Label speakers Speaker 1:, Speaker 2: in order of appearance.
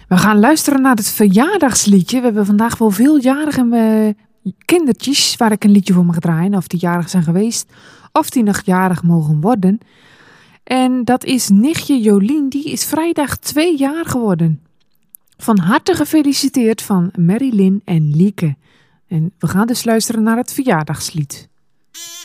Speaker 1: We gaan luisteren naar het verjaardagsliedje. We hebben vandaag wel veel jarige kindertjes waar ik een liedje voor mag draaien. Of die jarig zijn geweest, of die nog jarig mogen worden. En dat is nichtje Jolien, die is vrijdag 2 jaar geworden. Van harte gefeliciteerd van Marilyn en Lieke. En we gaan dus luisteren naar het verjaardagslied.